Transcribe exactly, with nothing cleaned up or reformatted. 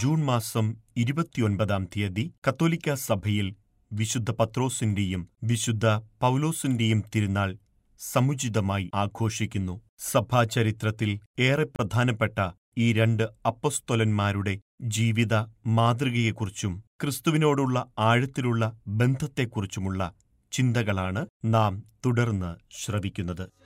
June മാസം ഇരുപത്തിയൊൻപതാം തീയതി കത്തോലിക്കാ സഭയിൽ വിശുദ്ധ പത്രോസിന്റെയും വിശുദ്ധ പൗലോസിന്റെയും തിരുനാൾ സമുചിതമായി ആഘോഷിക്കുന്നു. സഭാചരിത്രത്തിൽ ഏറെ പ്രധാനപ്പെട്ട ഈ രണ്ട് അപ്പസ്തോലന്മാരുടെ ജീവിത മാതൃകയെക്കുറിച്ചും ക്രിസ്തുവിനോടുള്ള ആഴത്തിലുള്ള ബന്ധത്തെക്കുറിച്ചുമുള്ള ചിന്തകളാണ് നാം തുടർന്ന് ശ്രവിക്കുന്നത്.